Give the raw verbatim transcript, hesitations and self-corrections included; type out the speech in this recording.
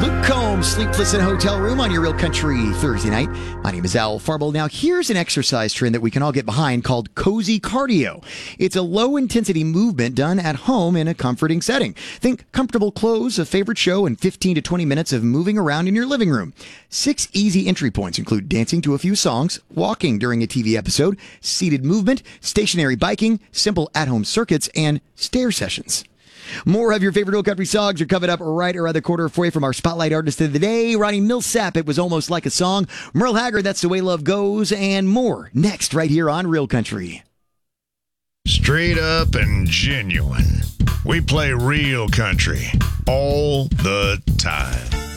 Luke Combs, Sleepless in a Hotel Room on your Real Country Thursday night. My name is Al Farble. Now, here's an exercise trend that we can all get behind called cozy cardio. It's a low-intensity movement done at home in a comforting setting. Think comfortable clothes, a favorite show, and fifteen to twenty minutes of moving around in your living room. Six easy entry points include dancing to a few songs, walking during a T V episode, seated movement, stationary biking, simple at-home circuits, and stair sessions. More of your favorite Real Country songs are coming up right around the corner for you from our Spotlight Artist of the Day, Ronnie Millsap. It was almost like a song. Merle Haggard, That's the Way Love Goes, and more next right here on Real Country. Straight up and genuine. We play real country all the time.